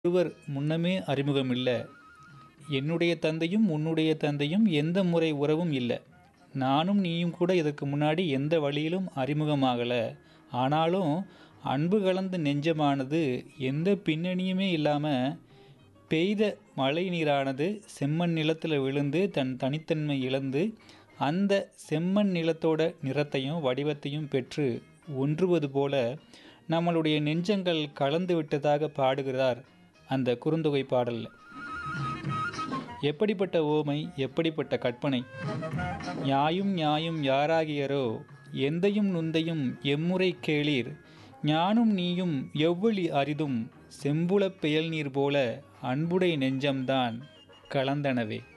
ஒருவர் முன்னமே அறிமுகம் இல்ல. என்னுடைய தந்தையும் உன்னுடைய தந்தையும் எந்த முறை உறவும் இல்ல. நானும் நீயும் கூட இதற்கு முன்னாடி எந்த வழியிலும் அறிமுகமாகல. ஆனாலும் அன்பு கலந்த நெஞ்சமானது எந்த பின்னணியுமே இல்லாம பெய்த மழை நீரானது செம்மண் நிலத்துல விழுந்து தன் தனித்தன்மை இழந்து அந்த செம்மண் நிலத்தோட நிறத்தையும் வடிவத்தையும் பெற்று ஒன்றுவது போல நம்மளுடைய நெஞ்சங்கள் கலந்து விட்டதாக பாடுகிறார் அந்த குறுந்தொகை பாடல்ல. எப்படிப்பட்ட ஓமை, எப்படிப்பட்ட கற்பனை! யாயும் ஞாயும் யாராகியரோ எந்தையும் நுந்தையும் எம்முறை கேளீர் ஞானும் நீயும் எவ்வழி அரிதும் செம்புலப் பெயல்நீர் போல அன்புடை நெஞ்சம்தான் கலந்தனவே.